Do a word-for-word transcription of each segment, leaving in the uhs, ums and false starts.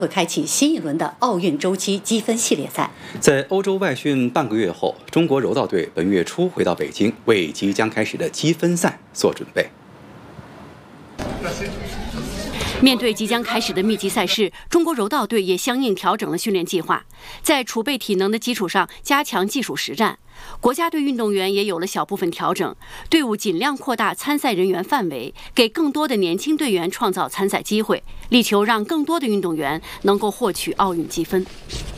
会开启新一轮的奥运周期积分系列赛。 在欧洲外训半个月后，中国柔道队本月初回到北京，为即将开始的积分赛做准备。 面对即将开始的密集赛事，中国柔道队也相应调整了训练计划，在储备体能的基础上加强技术实战。国家队运动员也有了小部分调整，队伍尽量扩大参赛人员范围，给更多的年轻队员创造参赛机会，力求让更多的运动员能够获取奥运积分。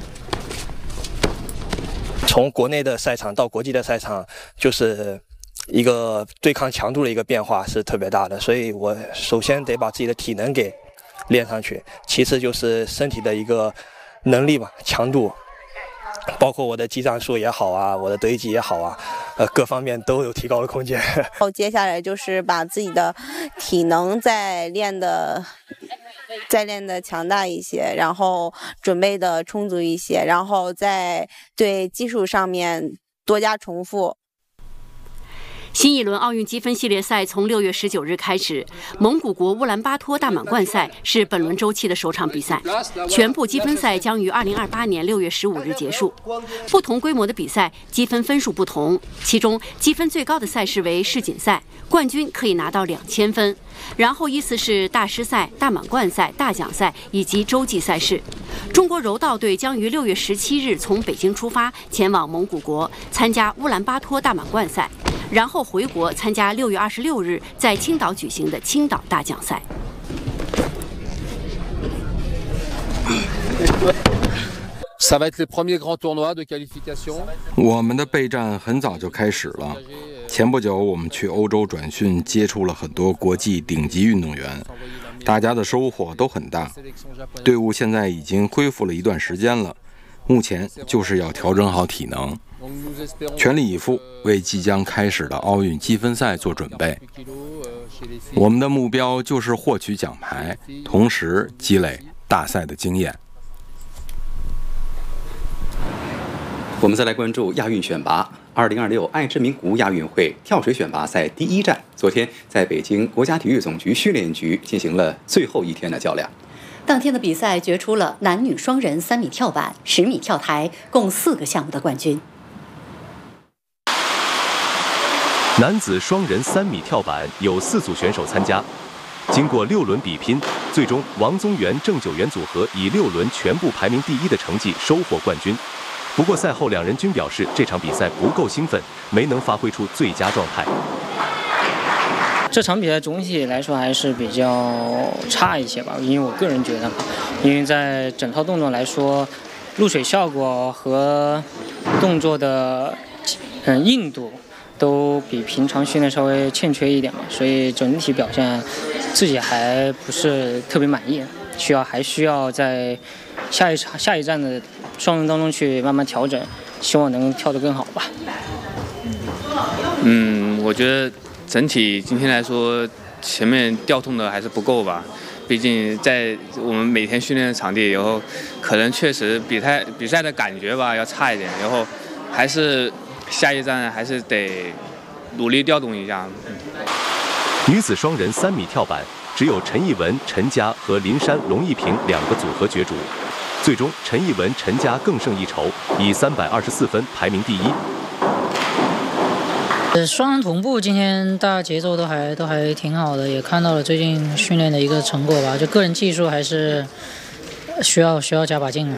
从国内的赛场到国际的赛场，就是一个对抗强度的一个变化是特别大的，所以我首先得把自己的体能给练上去，其次就是身体的一个能力嘛，强度，包括我的技战术也好啊，我的堆积也好啊，呃，各方面都有提高的空间。 后接下来就是把自己的体能再练的再练的强大一些，然后准备的充足一些，然后在对技术上面多加重复。 新一轮奥运积分系列赛从六月十九日开始，蒙古国乌兰巴托大满贯赛是本轮周期的首场比赛，全部积分赛将于二零二八年六月十五日结束。不同规模的比赛积分分数不同，其中积分最高的赛事为世锦赛，冠军可以拿到两千分，然后依次是大师赛、大满贯赛、大奖赛以及洲际赛事。中国柔道队将于六月十七日从北京出发，前往蒙古国参加乌兰巴托大满贯赛，然后回国参加六月二十六日在青岛举行的青岛大奖赛。 我们的备战很早就开始了。前不久，我们去欧洲转训，接触了很多国际顶级运动员，大家的收获都很大。队伍现在已经恢复了一段时间了，目前就是要调整好体能，全力以赴为即将开始的奥运积分赛做准备。我们的目标就是获取奖牌，同时积累大赛的经验。 我们再来关注亚运选拔。二零二六爱之名谷亚运会跳水选拔赛第一站，昨天在北京国家体育总局训练局进行了最后一天的较量。 当天的比赛决出了男女双人三米跳板、十米跳台共四个项目的冠军。 男子双人三米跳板有四组选手参加，经过六轮比拼，最终王宗源、郑九元组合以六轮全部排名第一的成绩收获冠军。不过赛后两人均表示这场比赛不够兴奋，没能发挥出最佳状态。 这场比赛总体来说还是比较差一些吧，因为我个人觉得，因为在整套动作来说，入水效果和动作的嗯硬度都比平常训练稍微欠缺一点嘛，所以整体表现自己还不是特别满意，需要还需要在下一场下一站的双人当中去慢慢调整，希望能跳得更好吧。 嗯，我觉得整体今天来说，前面调动的还是不够吧。毕竟在我们每天训练的场地，然后可能确实比赛比赛的感觉吧要差一点，然后还是下一站还是得努力调动一下。 女子双人三米跳板只有陈艺文、陈佳和林珊、龙一平两个组合角逐。最终，陈艺文、陈佳更胜一筹，以三百二十四分排名第一。 呃，双人同步今天大家节奏都还都还挺好的，也看到了最近训练的一个成果吧。就个人技术还是需要需要加把劲啊。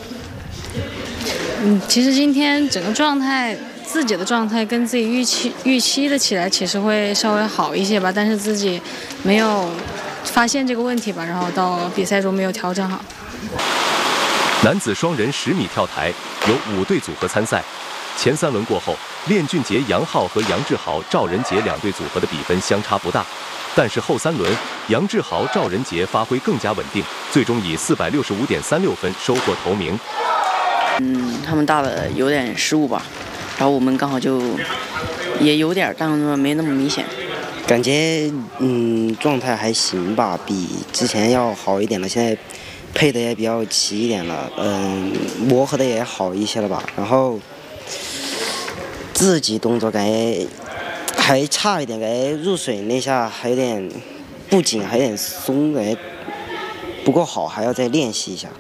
嗯，其实今天整个状态，自己的状态跟自己预期预期的起来，其实会稍微好一些吧，但是自己没有发现这个问题吧，然后到比赛中没有调整好。 男子双人十米跳台有五对组合参赛，前三轮过后，练俊杰、杨浩和杨志豪、赵仁杰两队组合的比分相差不大，但是后三轮，杨志豪、赵仁杰发挥更加稳定，最终以四百六十五点三六分收获头名。 嗯，他们打的有点失误吧，然后我们刚好就也有点，但是没那么明显。 感觉嗯状态还行吧，比之前要好一点了，现在配的也比较齐一点了，嗯，磨合的也好一些了吧。然后自己动作感觉还差一点，感觉入水那下还有点不紧，还有点松，感觉不够好，还要再练习一下。